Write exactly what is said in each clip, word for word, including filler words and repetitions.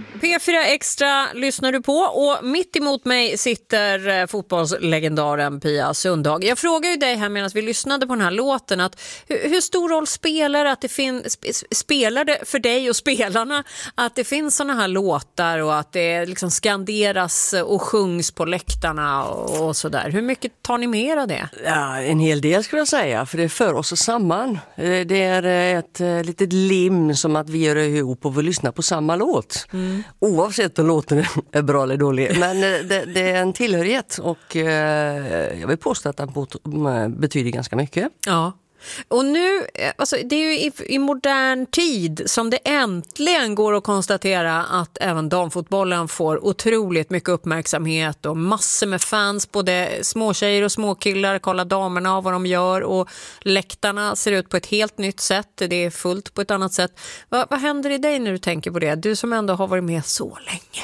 P fyra Extra lyssnar du på och mitt emot mig sitter fotbollslegendaren Pia Sundhage. Jag frågar ju dig här medan vi lyssnade på den här låten att hur, hur stor roll spelar det, att det fin, spelar det för dig och spelarna att det finns såna här låtar och att det liksom skanderas och sjungs på läktarna och, och sådär. Hur mycket tar ni med av det? Ja, en hel del skulle jag säga, för det för oss samman. Det är ett litet lim som att vi gör ihop och vi lyssnar på samma låt. Mm. Oavsett om låten är bra eller dålig. Men det, det är en tillhörighet och eh, jag vill påstå att den betyder ganska mycket. Ja. Och nu, alltså det är ju i, i modern tid som det äntligen går att konstatera att även damfotbollen får otroligt mycket uppmärksamhet och massor med fans, både småtjejer och småkillar kollar damerna av vad de gör och läktarna ser ut på ett helt nytt sätt, det är fullt på ett annat sätt. Va, vad händer i dig när du tänker på det? Du som ändå har varit med så länge.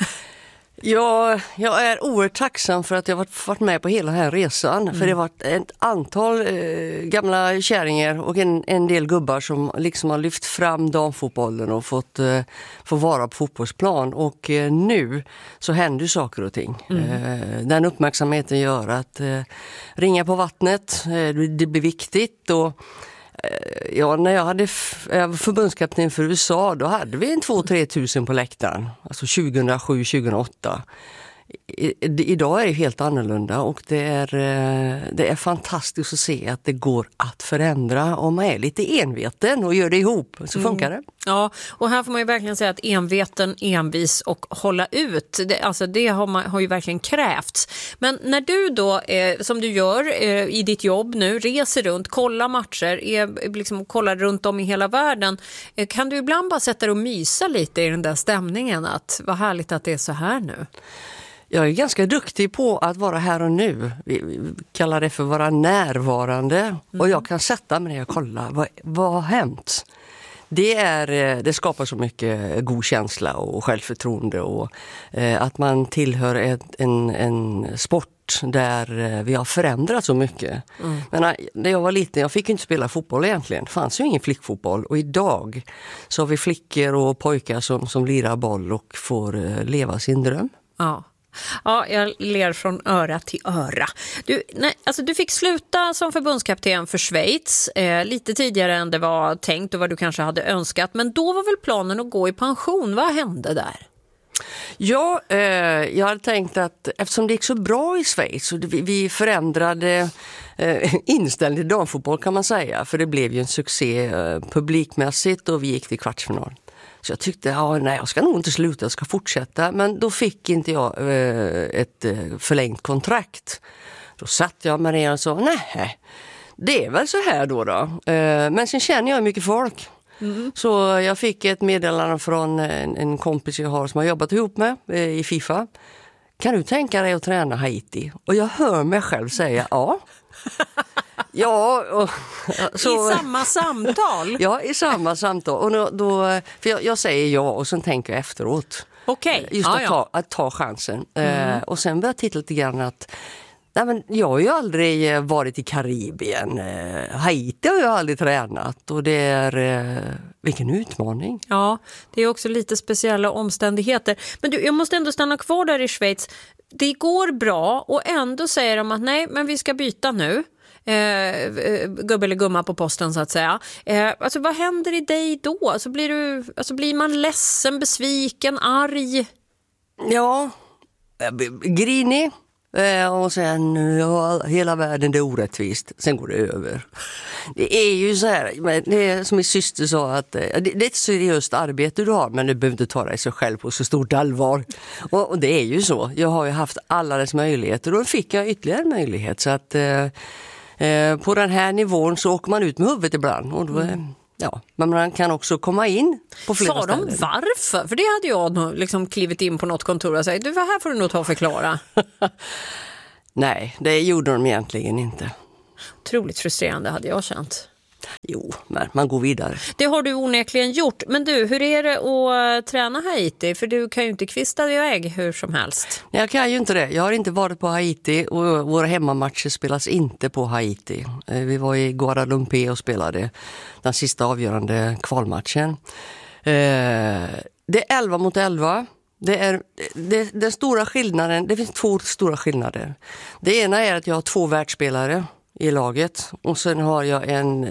Ja, jag är oerhört tacksam för att jag varit, varit med på hela den här resan. Mm. För det har varit ett antal eh, gamla kärringar och en, en del gubbar som liksom har lyft fram damfotbollen och fått eh, få vara på fotbollsplan. Och eh, nu så händer saker och ting. Mm. Eh, den uppmärksamheten gör att eh, ringa på vattnet, eh, det blir viktigt och ja, när jag hade f- förbundskapten för U S A då hade vi en två till tre tusen på läktaren, alltså tjugohundrasju tjugohundraåtta. I, idag är det helt annorlunda och det är, det är fantastiskt att se att det går att förändra om man är lite enveten och gör det ihop, så funkar det. Mm. Ja, och här får man ju verkligen säga att enveten, envis och hålla ut, det, alltså det har, man, har ju verkligen krävts. Men när du då, eh, som du gör eh, i ditt jobb nu, reser runt, kollar matcher, är, liksom, kollar runt om i hela världen, eh, kan du ibland bara sätta dig och mysa lite i den där stämningen att vad härligt att det är så här nu? Jag är ganska duktig på att vara här och nu. Vi kallar det för att vara närvarande. Mm. Och jag kan sätta mig ner och kolla. Vad, vad har hänt? Det, är, det skapar så mycket god känsla och självförtroende. Och eh, att man tillhör ett, en, en sport där vi har förändrat så mycket. Mm. Men när jag var liten, jag fick inte spela fotboll egentligen. Det fanns ju ingen flickfotboll. Och idag så har vi flickor och pojkar som, som lirar boll och får eh, leva sin dröm. Ja. Ja, jag ler från öra till öra. Du, nej, alltså du fick sluta som förbundskapten för Schweiz eh, lite tidigare än det var tänkt och vad du kanske hade önskat. Men då var väl planen att gå i pension. Vad hände där? Ja, eh, jag hade tänkt att eftersom det gick så bra i Schweiz och vi, vi förändrade eh, inställning till damfotboll kan man säga. För det blev ju en succé eh, publikmässigt och vi gick till kvartsfinal. Så jag tyckte, ja, nej, jag ska nog inte sluta, jag ska fortsätta. Men då fick inte jag eh, ett eh, förlängt kontrakt. Då satt jag med det och sa, nej, det är väl så här då då. Eh, men sen känner jag mycket folk. Mm. Så jag fick ett meddelande från en, en kompis jag har som har jobbat ihop med eh, i FIFA. Kan du tänka dig att träna Haiti? Och jag hör mig själv säga, ja. Ja, och, så, i samma samtal? Ja, i samma samtal. Och då, då, för jag, jag säger ja och sen tänker jag efteråt. Okej. Just ah, att, ta, att ta chansen. Mm. Eh, och sen börjar jag titta lite grann att nej, men jag har ju aldrig varit i Karibien. Eh, Haiti har jag aldrig tränat och det är eh, vilken utmaning. Ja, det är också lite speciella omständigheter. Men du, jag måste ändå stanna kvar där i Schweiz. Det går bra och ändå säger de att nej, men vi ska byta nu. Eh, gubbe eller gumma på posten så att säga. Eh, alltså vad händer i dig då? Alltså blir, du, alltså blir man ledsen, besviken, arg? Ja, grinig. Eh, och sen, ja, hela världen det är orättvist. Sen går det över. Det är ju så här, det är som min syster sa att det, det är ett seriöst arbete du har, men du behöver inte ta dig så själv på så stort allvar. Och, och det är ju så. Jag har ju haft alla dess möjligheter och då fick jag ytterligare en möjlighet. Så att eh, eh, på den här nivån så åker man ut med huvudet ibland. Och då, mm. ja, men man kan också komma in på flera Sa ställen. de varför? För det hade jag nog liksom klivit in på något kontor och sagt, du, här får du nog ta och förklara. Nej, det gjorde de egentligen inte. Otroligt frustrerande hade jag känt. Jo, men man går vidare. Det har du onekligen gjort. Men du, hur är det att träna Haiti? För du kan ju inte kvista iväg hur som helst. Jag kan ju inte det. Jag har inte varit på Haiti och våra hemmamatcher spelas inte på Haiti. Vi var i Guadalupe och spelade den sista avgörande kvalmatchen. det är elva mot elva. Det är det, den stora skillnaden, det finns två stora skillnader. Det ena är att jag har två världsspelare i laget och sen har jag en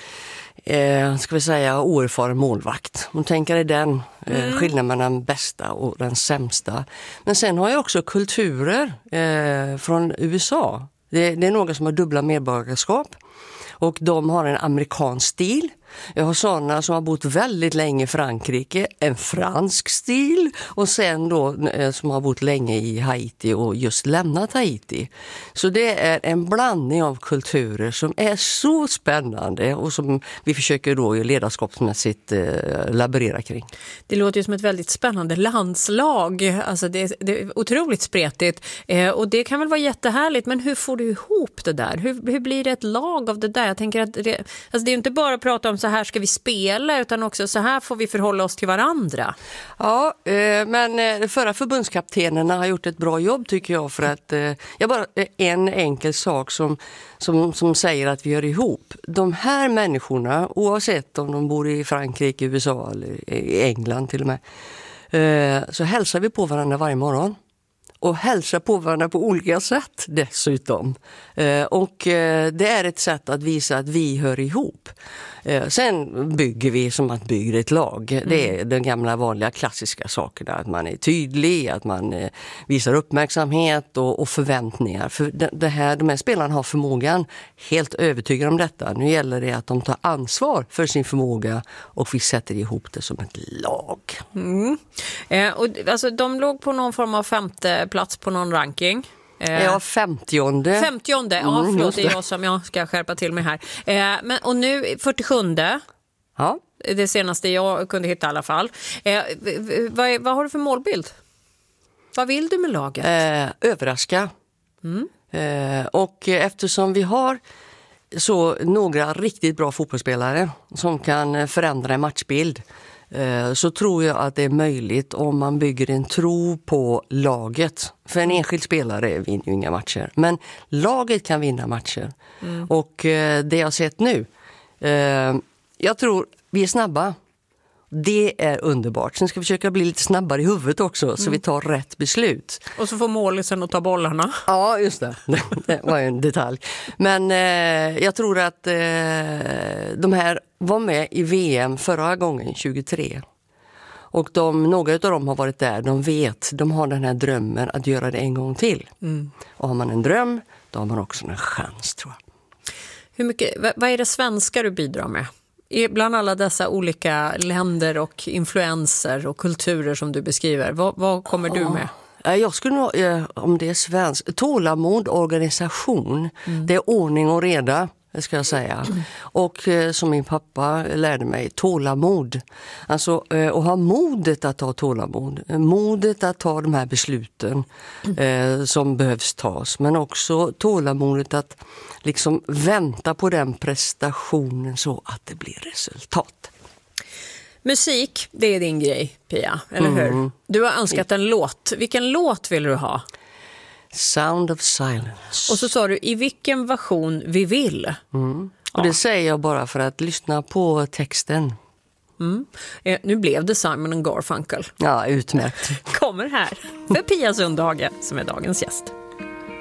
eh, ska vi säga oerfaren målvakt. Om tänker är den eh, mm. skillnaden mellan den bästa och den sämsta. Men sen har jag också kulturer eh, från U S A. Det, det är några som har dubbla medborgarskap och de har en amerikansk stil. Jag har sådana som har bott väldigt länge i Frankrike, en fransk stil och sen då eh, som har bott länge i Haiti och just lämnat Haiti. Så det är en blandning av kulturer som är så spännande och som vi försöker då ledarskapsmässigt eh, laborera kring. Det låter ju som ett väldigt spännande landslag, alltså det, det är otroligt spretigt eh, och det kan väl vara jättehärligt, men hur får du ihop det där? Hur, hur blir det ett lag av det där? Jag tänker att det, alltså det är inte bara att prata om så här ska vi spela utan också så här får vi förhålla oss till varandra. Ja, eh, men eh, förra förbundskaptenerna har gjort ett bra jobb tycker jag för att eh, jag bara en enkel sak som, som, som säger att vi gör ihop. De här människorna, oavsett om de bor i Frankrike, U S A eller i England till och med, eh, så hälsar vi på varandra varje morgon. Och hälsa på varandra på olika sätt dessutom. Eh, och eh, det är ett sätt att visa att vi hör ihop. Eh, sen bygger vi som att bygga ett lag. Mm. Det är den gamla vanliga klassiska sakerna. Att man är tydlig, att man eh, visar uppmärksamhet och, och förväntningar. För det, det här, de här spelarna har förmågan, helt övertygade om detta. Nu gäller det att de tar ansvar för sin förmåga och vi sätter ihop det som ett lag. Mm. Eh, och, alltså, de låg på någon form av femte plats på någon ranking. Eh, ja, femtionde. femtionde, ja mm, förlåt, det är jag som jag ska skärpa till mig här. Eh, men, och nu fyrtiosjunde. Ja. Det senaste jag kunde hitta i alla fall. Eh, vad, vad har du för målbild? Vad vill du med laget? Eh, överraska. Mm. Eh, och eftersom vi har så några riktigt bra fotbollsspelare som kan förändra en matchbild, så tror jag att det är möjligt om man bygger en tro på laget. För en enskild spelare vinner ju inga matcher. Men laget kan vinna matcher. Mm. Och det jag har sett nu, jag tror vi är snabba. Det är underbart. Sen ska vi försöka bli lite snabbare i huvudet också så mm. vi tar rätt beslut. Och så får målisen att ta bollarna. Ja, just det. Det var en detalj. Men eh, jag tror att eh, de här var med i V M förra gången, tjugotre. Och de, några av dem har varit där, de vet, de har den här drömmen att göra det en gång till. Mm. Och har man en dröm, då har man också en chans, tror jag. Hur mycket, vad är det svenska du bidrar med? Bland alla dessa olika länder och influenser och kulturer som du beskriver, vad, vad kommer du med? Jag skulle nog, om det är svensk, tålamod, organisation, mm. det är ordning och reda, ska jag säga. Mm. Och som min pappa lärde mig, tålamod. Alltså att ha modet att ta tålamod. Modet att ta de här besluten mm. eh, som behövs tas. Men också tålamodet att liksom vänta på den prestationen så att det blir resultat. Musik, det är din grej, Pia, eller hur? Mm. Du har önskat en låt. Vilken låt vill du ha? Sound of Silence. Och så sa du, i vilken version vi vill. Mm. Och det ja. säger jag bara för att lyssna på texten. Mm. Eh, nu blev det Simon and Garfunkel. Ja, utmärkt. Kommer här för Pia Sundhage som är dagens gäst.